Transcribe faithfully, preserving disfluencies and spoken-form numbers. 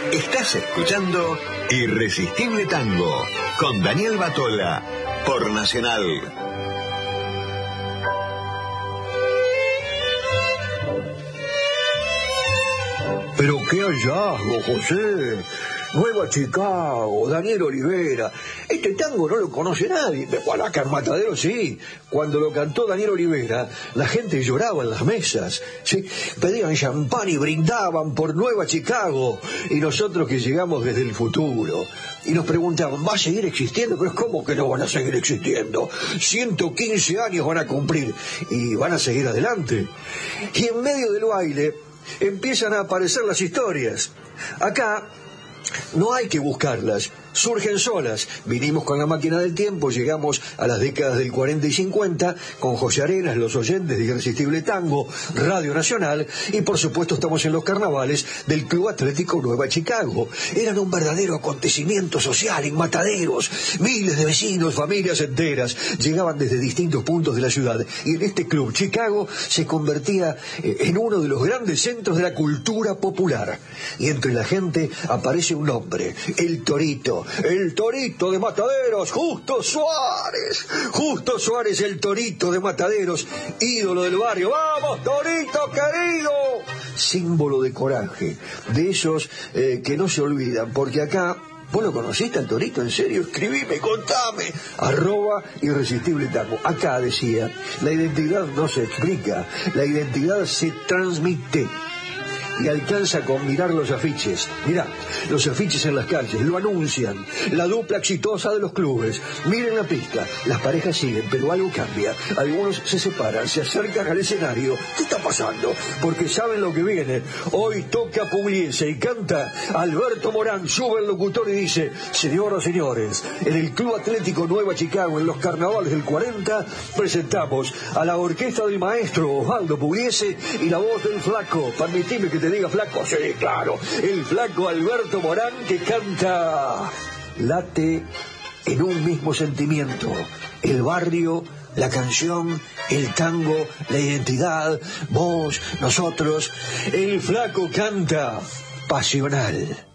Estás escuchando Irresistible Tango con Daniel Batola por Nacional. Pero qué hallazgo, José. Nueva Chicago, Daniel Olivera. Este tango no lo conoce nadie. Bueno, acá en Matadero sí. Cuando lo cantó Daniel Olivera, la gente lloraba en las mesas, ¿sí? Pedían champán y brindaban por Nueva Chicago. Y nosotros que llegamos desde el futuro. Y nos preguntaban, ¿va a seguir existiendo? Pero ¿cómo que no van a seguir existiendo? ciento quince años van a cumplir. Y van a seguir adelante. Y en medio del baile empiezan a aparecer las historias. Acá no hay que buscarlas, surgen solas. Vinimos con la máquina del tiempo, llegamos a las décadas del cuarenta y cincuenta, con José Arenas, los oyentes de Irresistible Tango, Radio Nacional, y por supuesto estamos en los carnavales del Club Atlético Nueva Chicago. Eran un verdadero acontecimiento social en Mataderos. Miles de vecinos, familias enteras, llegaban desde distintos puntos de la ciudad, y en este club Chicago se convertía en uno de los grandes centros de la cultura popular. Y entre la gente aparece un nombre, el Torito. El Torito de Mataderos, Justo Suárez. Justo Suárez, el Torito de Mataderos, ídolo del barrio. ¡Vamos, Torito querido! Símbolo de coraje, de esos eh, que no se olvidan, porque acá... ¿Vos lo conociste al Torito? ¿En serio? Escribime, contame. Arroba Irresistible Tango. Acá decía, la identidad no se explica, la identidad se transmite. Y alcanza con mirar los afiches. Mirá, los afiches en las calles, lo anuncian. La dupla exitosa de los clubes. Miren la pista, las parejas siguen, pero algo cambia. Algunos se separan, se acercan al escenario. ¿Qué está pasando? Porque saben lo que viene. Hoy toca Pugliese y canta Alberto Morán. Sube el locutor y dice, señoras y señores, en el Club Atlético Nueva Chicago, en los carnavales del cuarenta, presentamos a la orquesta del maestro Osvaldo Pugliese y la voz del flaco. Permitime que te diga flaco, sí, claro, el flaco Alberto Morán, que canta late en un mismo sentimiento, el barrio, la canción, el tango, la identidad, vos, nosotros. El flaco canta pasional.